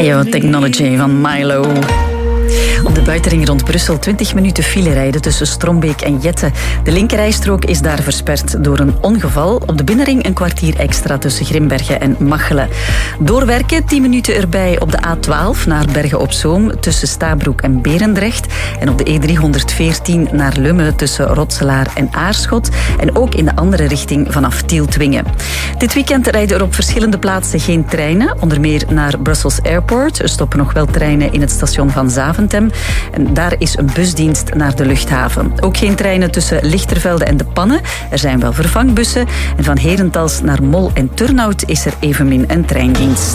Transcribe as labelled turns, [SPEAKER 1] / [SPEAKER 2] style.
[SPEAKER 1] Biotechnology van Milo. Op de buitenring rond Brussel 20 minuten file rijden tussen Strombeek en Jette. De linkerrijstrook is daar versperd door een ongeval. Op de binnenring een kwartier extra tussen Grimbergen en Machelen. Doorwerken, 10 minuten erbij op de A12 naar Bergen op Zoom tussen Stabroek en Berendrecht. En op de E314 naar Lummen tussen Rotselaar en Aarschot. En ook in de andere richting vanaf Tieltwingen. Dit weekend rijden er op verschillende plaatsen geen treinen. Onder meer naar Brussels Airport. Er stoppen nog wel treinen in het station van Zaventem. En daar is een busdienst naar de luchthaven. Ook geen treinen tussen Lichtervelde en De Pannen. Er zijn wel vervangbussen. En van Herentals naar Mol en Turnhout is er evenmin een treindienst.